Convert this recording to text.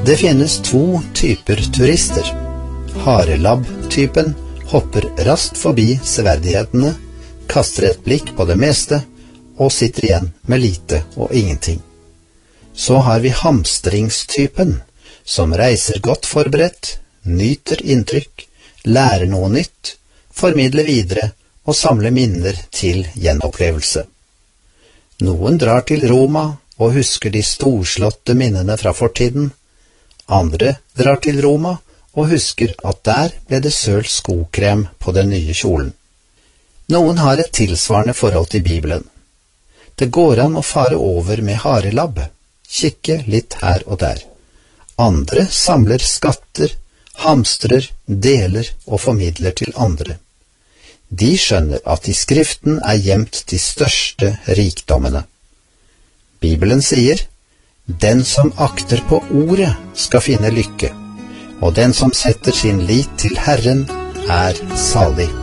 Det finnes to typer turister. Harelabb-typen hopper raskt forbi severdighetene, kaster et blikk på det meste og sitter igjen med lite og ingenting. Så har vi hamstringstypen, som reiser godt forberedt, nyter inntrykk, lærer noe nytt, formidler videre og samler minner til gjenopplevelse. Noen drar til Roma og husker de storslåtte minnene fra fortiden. Andre drar til Roma og husker at der ble det sølt skokrem på den nye kjolen. Noen har et tilsvarende forhold til Bibelen. Det går an å fare over med harelabb, kikke litt her og der. Andre samler skatter, hamstrer, deler og formidler til andre. De skjønner at i Skriften er gjemt de største rikdommene. Bibelen sier, «Den som akter på ordet skal finne lykke, og den som setter sin lit til Herren er salig.»